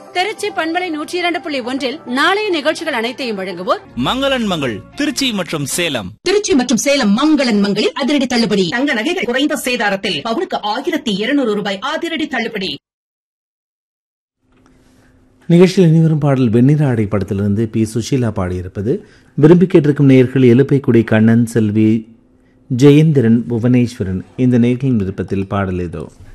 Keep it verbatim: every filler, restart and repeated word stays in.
திருச்சி பண்பலை நூற்றி இரண்டு புள்ளி ஒன்றில் நாளைய நிகழ்ச்சிகள் அனைத்தையும் வழங்குவோர் மங்களன் மங்கள் திருச்சி மற்றும் சேலம். திருச்சி மற்றும் சேலம் மங்களன் மங்களில் அதிரடி தள்ளுபடி. தங்க நகைகள் குறைந்த சேதாரத்தில் பவுனுக்கு ஆயிரத்தி இருநூறு ரூபாய் அதிரடி தள்ளுபடி. நிகழ்ச்சியில் இனிவரும் பாடல் வெண்ணிற ஆடை படத்திலிருந்து பி சுஷீலா பாடியிருப்பது. விரும்பி கேட்டிருக்கும் நேயர்கள் எலுப்பைக்குடி கண்ணன், செல்வி, ஜெயேந்திரன், புவனேஸ்வரன். இந்த நேயர்களின் விருப்பத்தில் பாடல் ஏதோ.